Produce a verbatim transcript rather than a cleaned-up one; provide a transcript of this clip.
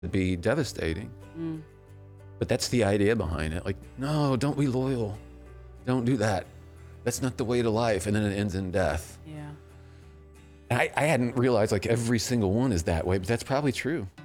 It'd be devastating. Mm. But that's the idea behind it. Like, no, don't be loyal. Don't do that. That's not the way to life. And then it ends in death. Yeah. And I, I hadn't realized like every single one is that way, but that's probably true.